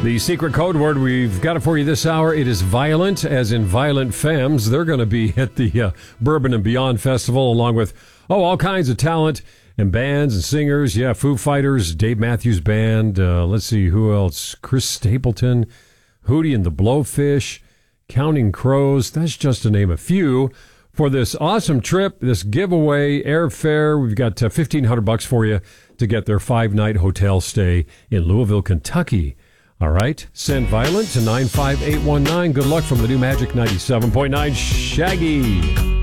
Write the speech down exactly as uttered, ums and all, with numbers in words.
The secret code word, we've got it for you this hour. It is violent, as in Violent Femmes. They're going to be at the uh, Bourbon and Beyond Festival, along with, oh, all kinds of talent and bands and singers. Yeah, Foo Fighters, Dave Matthews Band. Uh, let's see, who else? Chris Stapleton, Hootie and the Blowfish, Counting Crows. That's just to name a few. For this awesome trip, this giveaway airfare, we've got uh, fifteen hundred bucks for you to get their five-night hotel stay in Louisville, Kentucky. All right, send Violent to nine five eight one nine. Good luck from the new Magic ninety-seven point nine. Shaggy.